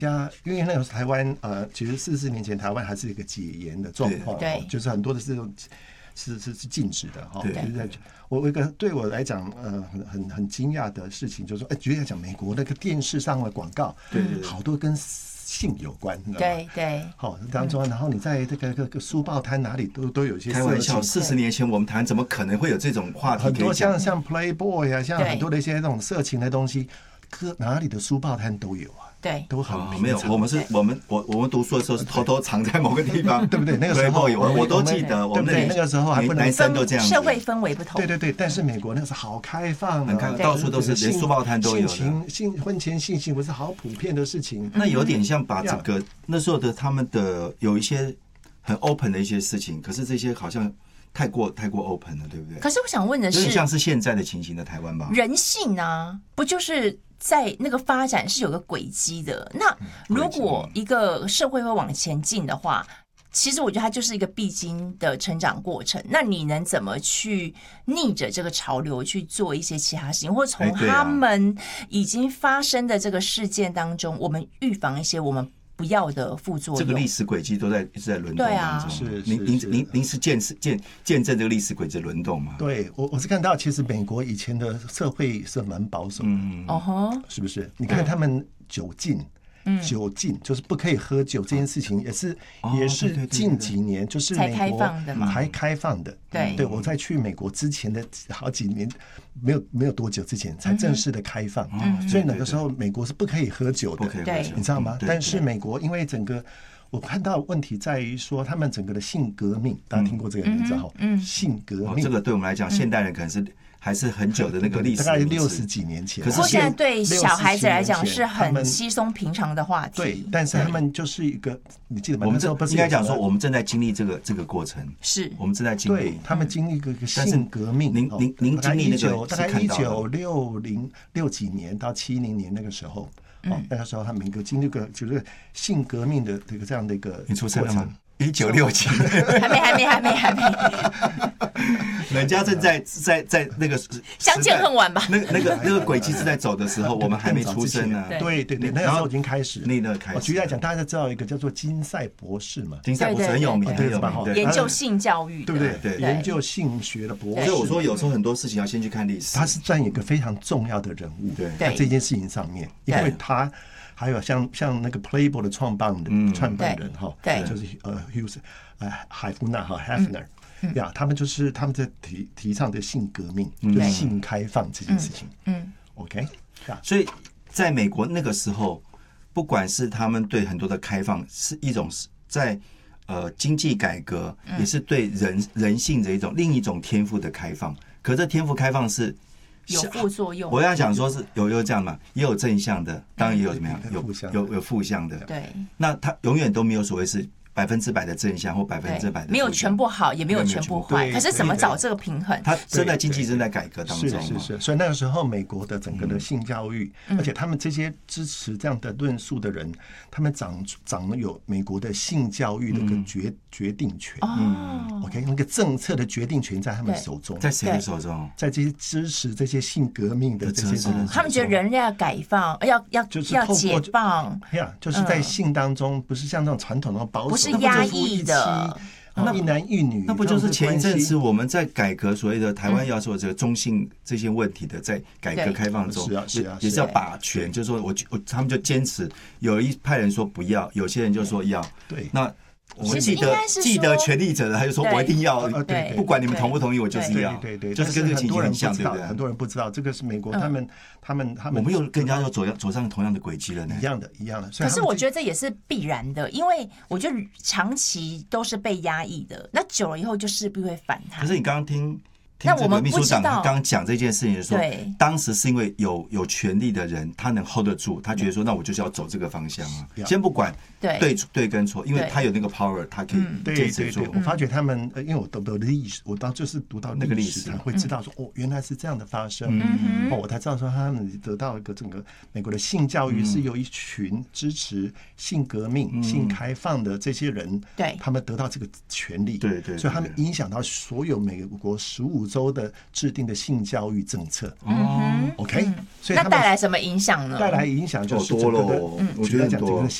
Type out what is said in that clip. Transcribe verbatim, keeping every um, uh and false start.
家因为那个台湾呃，其实四十年前台湾还是一个解严的状况， 对， 就是很多的这种是是是禁止的哈。 对， 就是我一个对我来讲呃很很很惊讶的事情，就是说，哎，举例来讲，美国那个电视上的广告， 对对， 好多跟性有关，你知道吗？ 对对， 好当中，然后你在这个这个书报摊哪里都都有一些。 开玩笑，四十年前我们谈怎么可能会有这种话题？ 很多像像 Playboy 啊，像很多的一些那种色情的东西，各哪里的书报摊都有啊。 对， 都很、 哦、没有，我们是我们我我们读书的时候是偷偷藏在某个地方， 对不对？那个时候我我都记得，我们那个时候还不能男生都这样， 社会氛围不同。 对对对，但是美国那个是好开放的， 很到处都是，连书报摊都有的。 性性婚前性行为是好普遍的事情。 那有点像把这个那时候的他们的有一些很 open 的一些事情，可是这些好像太过太过 open 了，对不对？ 可是我想问的是， 有点像是现在的情形的台湾吧？ 人性啊，不就是在那个发展是有个轨迹的？那如果一个社会会往前进的话，其实我觉得它就是一个必经的成长过程。那你能怎么去逆着这个潮流去做一些其他事情，或者从他们已经发生的这个事件当中，我们预防一些我们不要的副作用？ 这个历史轨迹都在一直在轮动当中。 是您您您您是见见见证这个历史轨迹轮动吗？ 对，我我是看到，其实美国以前的社会是蛮保守的，嗯， 哦吼， 是不是？你看他们酒禁。酒禁就是不可以喝酒这件事情，也是、哦、也是近几年就是美国才开放的嘛， 才开放的。 对， 对我在去美国之前的好几年，没有没有多久之前才正式的开放，嗯、所以那个时候美国是不可以喝酒的， 对， 你知道吗？但是美国因为整个我看到问题在于说，他们整个的性革命，大家听过这个名字哈？嗯，性革命、 哦、这个对我们来讲，现代人可能是。还是很久的那个历史， 大概六十几年前。 可是现在对小孩子来讲是很稀松平常的话题。 对，但是他们就是一个，你记得吗？ 我们这应该讲说，我们正在经历这个这个过程。 是我们正在经历， 对他们经历一个性革命。 您您您经历那个大概一九六零六几年到七零年那个时候，哦，那个时候他们一个经历个就是性革命的这个这样的一个你出生了吗？一九六七， 还没还没还没还没， 人家正在在在那个相见恨晚吧？ 那那个那个轨迹是在走的时候，我们还没出生呢。 对对对，那个时候已经开始。 那个开始。 举例来讲，大家知道一个叫做金赛博士嘛？ 金赛博士很有名，很有名， 研究性教育， 对不对？对，研究性学的博士。 所以我说，有时候很多事情要先去看历史。 他是占一个非常重要的人物， 对， 在这件事情上面，因为他。还有像像那个 Playboy 的创办人、嗯、创办人哈， 对， 就是呃 Hughes 呃海夫纳哈 Hefner 呀、嗯，他们就是他们在提提倡的性革命，嗯、就是性开放这件事情。嗯, 嗯 ，OK， 所以在美国那个时候，不管是他们对很多的开放，是一种在呃经济改革，也是对人人性的一种另一种天赋的开放。可这天赋开放是。 有副作用， 我要讲说是有有这样嘛，也有正向的，当然也有怎么样，有有有负向的。 对， 那它永远都没有所谓是百分之百的正向或百分之百的， 没有全部好，也没有全部坏。可是怎么找这个平衡？ 它正在经济正在改革当中， 是是是。所以那个时候，美国的整个的性教育，嗯、而且他们这些支持这样的论述的人，他们掌掌了有美国的性教育的一个决、嗯、决定权。哦 ，OK， 那个政策的决定权在他们手中， 在谁的手中？ 在这些支持这些性革命的这些人， 他们觉得人要改放，要要就是要解放， 呀，就是在性当中，嗯、不是像那种传统的保守， 不是压抑的。 那一男一女， 那不就是前一阵子我们在改革所谓的台湾要说这个中性这些问题的，在改革开放中，也是要把权，就是说我我他们就坚持，有一派人说不要，有些人就说要， 对， 那。我们记得记得权利者的，他就说我一定要， 对， 不管你们同不同意，我就是要， 对对， 就是跟这个情形很像，对不对？ 很多人不知道，这个是美国他们他们他们， 我们又跟人家又走走上同样的轨迹了呢， 一样的，一样的。 可是我觉得这也是必然的，因为我觉得长期都是被压抑的，那久了以后就势必会反弹。 可是你刚刚听。那我们秘书长刚刚讲这件事情的时候，当时是因为有有权力的人，他能 hold 得住，他觉得说，那我就是要走这个方向啊。先不管对对跟错，因为他有那个 power， 他可以坚持做。 我发觉他们，因为我读的历史，我到就是读到那个历史， 才会知道说，哦，原来是这样的发生。哦，我才知道说，他们得到一个整个美国的性教育是由一群支持性革命、性开放的这些人， 对， 他们得到这个权利， 对对， 所以他们影响到所有美国十五州的制定的性教育政策。 嗯 ，OK， 所以那带来什么影响呢？ 带来影响就是多了，我觉得很多。